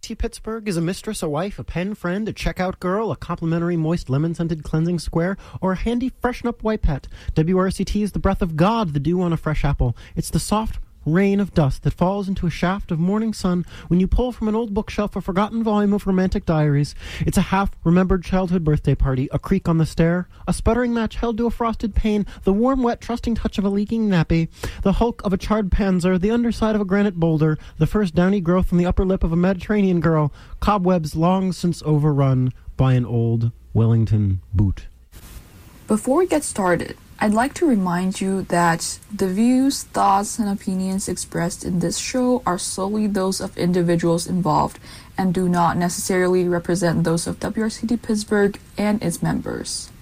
WRCT Pittsburgh is a mistress, a wife, a pen friend, a checkout girl, a complimentary moist lemon-scented cleansing square, or a handy freshen-up wipe pet. WRCT is the breath of God, the dew on a fresh apple. It's the soft rain of dust that falls into a shaft of morning sun when you pull from an old bookshelf a forgotten volume of romantic diaries. It's a half-remembered childhood birthday party, a creak on the stair, a sputtering match held to a frosted pane, the warm, wet, trusting touch of a leaking nappy, the hulk of a charred panzer, the underside of a granite boulder, the first downy growth on the upper lip of a Mediterranean girl, cobwebs long since overrun by an old Wellington boot. Before we get started, I'd like to remind you that the views, thoughts, and opinions expressed in this show are solely those of individuals involved and do not necessarily represent those of WRCT Pittsburgh and its members.